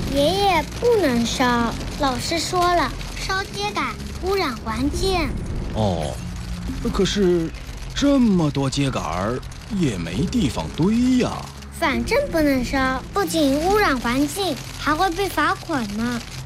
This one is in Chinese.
爷爷不能烧，老师说了，烧秸秆污染环境。 哦，可是这么多秸秆也没地方堆呀。 反正不能烧，不仅污染环境，还会被罚款呢。